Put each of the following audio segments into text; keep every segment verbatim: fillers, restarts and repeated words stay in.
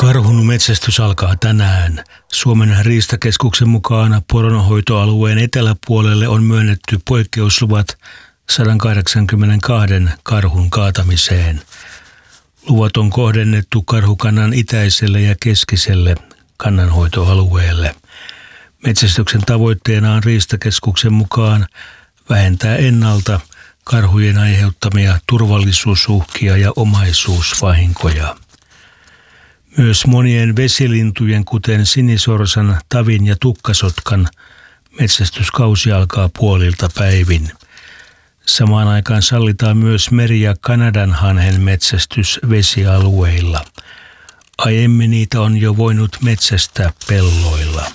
Karhun metsästys alkaa tänään. Suomen riistakeskuksen mukaan poronhoitoalueen eteläpuolelle on myönnetty poikkeusluvat sata kahdeksankymmentäkaksi karhun kaatamiseen. Luvat on kohdennettu karhukannan itäiselle ja keskiselle kannanhoitoalueelle. Metsästyksen tavoitteena on riistakeskuksen mukaan vähentää ennalta karhujen aiheuttamia turvallisuusuhkia ja omaisuusvahinkoja. Myös monien vesilintujen, kuten sinisorsan, tavin ja tukkasotkan, metsästyskausi alkaa puolilta päivin. Samaan aikaan sallitaan myös meri- ja kanadanhanhen metsästys vesialueilla. Aiemmin niitä on jo voinut metsästää pelloilla.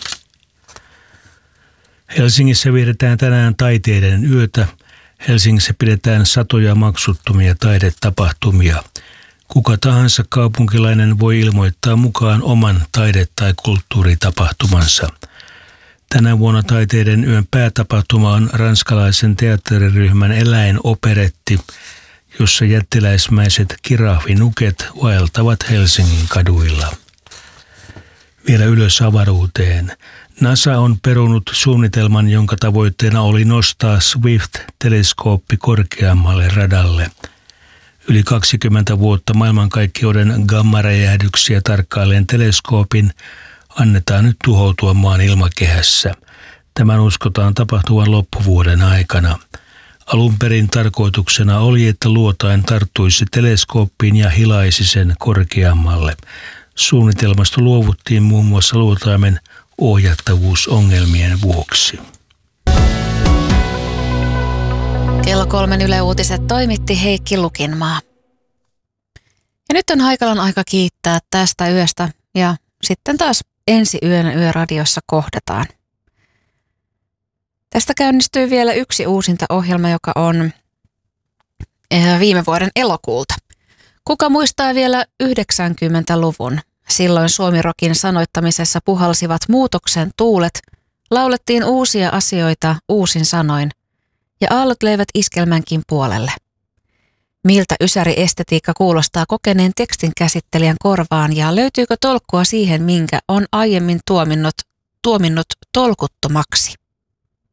Helsingissä vietetään tänään taiteiden yötä. Helsingissä pidetään satoja maksuttomia taidetapahtumia. Kuka tahansa kaupunkilainen voi ilmoittaa mukaan oman taide- tai kulttuuritapahtumansa. Tänä vuonna taiteiden yön päätapahtuma on ranskalaisen teatteriryhmän eläinoperetti, jossa jättiläismäiset kirahvinuket vaeltavat Helsingin kaduilla. Vielä ylös avaruuteen. NASA on perunut suunnitelman, jonka tavoitteena oli nostaa Swift-teleskooppi korkeammalle radalle. Yli kaksikymmentä vuotta maailmankaikkeuden gammaräjähdyksiä tarkkailleen teleskoopin annetaan nyt tuhoutua maan ilmakehässä. Tämän uskotaan tapahtuvan loppuvuoden aikana. Alun perin tarkoituksena oli, että luotain tarttuisi teleskooppiin ja hilaisi sen korkeammalle. Suunnitelmasta luovuttiin muun muassa luotaimen ohjattavuusongelmien vuoksi. Kello kolmen Yle Uutiset toimitti Heikki Lukinmaa. Ja nyt on Haikalan aika kiittää tästä yöstä ja sitten taas ensi yön Yöradiossa kohdataan. Tästä käynnistyy vielä yksi uusinta ohjelma, joka on viime vuoden elokuulta. Kuka muistaa vielä yhdeksänkymmentäluvun? Silloin Suomi-rokin sanoittamisessa puhalsivat muutoksen tuulet, laulettiin uusia asioita uusin sanoin ja aallot löivät iskelmänkin puolelle. Miltä ysäri-estetiikka kuulostaa kokeneen tekstin käsittelijän korvaan ja löytyykö tolkkua siihen, minkä on aiemmin tuominnut, tuominnut tolkuttomaksi?